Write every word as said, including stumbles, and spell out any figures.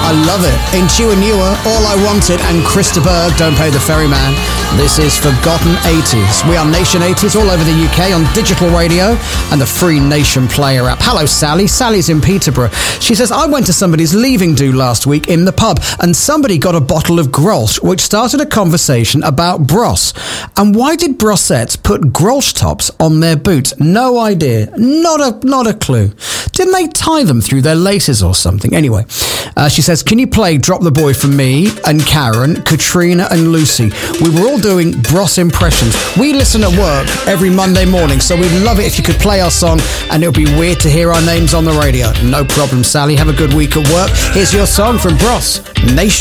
I love it. Intua Newer, All I Wanted, and Krista Berg, Don't Pay the Ferryman. This is Forgotten eighties. We are Nation eighties all over the U K on digital radio and the free Nation Player app. Hello, Sally. Sally's in Peterborough. She says, I went to somebody's leaving do last week in the pub and somebody got a bottle of Grolsch, which started a conversation about Bros. And why did Brossettes put Grolsch tops on their boots? No idea. Not a, not a clue. Didn't they tie them through their laces or something? Anyway, uh, she says, can you play Drop the Boy for me and Karen, Katrina and Lucy? We were all doing Bros impressions. We listen at work every Monday morning, so we'd love it if you could play our song, and it would be weird to hear our names on the radio. No problem, Sally. Have a good week at work. Here's your song from Bros, Nation.